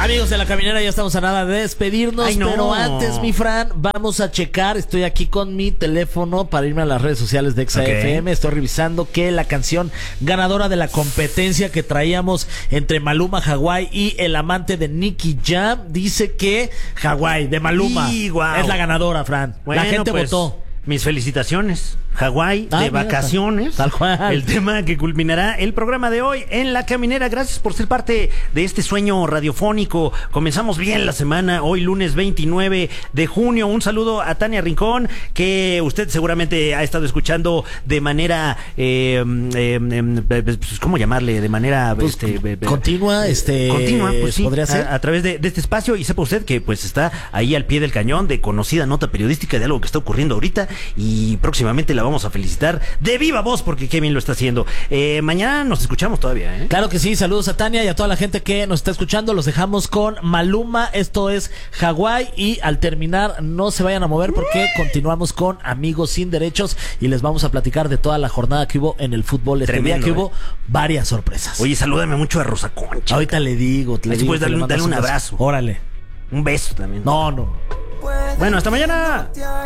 Amigos de La Caminera, ya estamos a nada de despedirnos. Ay, no. Pero antes, mi Fran, vamos a checar. Estoy aquí con mi teléfono para irme a las redes sociales de Exa FM. Estoy revisando que la canción ganadora de la competencia que traíamos entre Maluma, Hawái y el amante de Nicky Jam dice que Hawái, de Maluma, es la ganadora, Fran. Bueno, la gente pues, votó. Mis felicitaciones. Hawái, de mira, vacaciones. Tal cual. El tema que culminará el programa de hoy en La Caminera. Gracias por ser parte de este sueño radiofónico. Comenzamos bien la semana, hoy lunes 29 de junio. Un saludo a Tania Rincón, que usted seguramente ha estado escuchando de manera, ¿cómo llamarle? De manera continua, continua, pues sí, podría ser. a través de este espacio. Y sepa usted que pues está ahí al pie del cañón de conocida nota periodística de algo que está ocurriendo ahorita, y próximamente la vamos a felicitar de viva voz porque qué bien lo está haciendo. Mañana nos escuchamos todavía, ¿eh? Claro que sí, saludos a Tania y a toda la gente que nos está escuchando. Los dejamos con Maluma, esto es Hawái, y al terminar no se vayan a mover porque continuamos con Amigos Sin Derechos y les vamos a platicar de toda la jornada que hubo en el fútbol este día, que hubo varias sorpresas. Oye, salúdame mucho a Rosa Concha. Ahorita le digo, después dale un abrazo. Órale. Un beso también. No. Bueno, hasta mañana.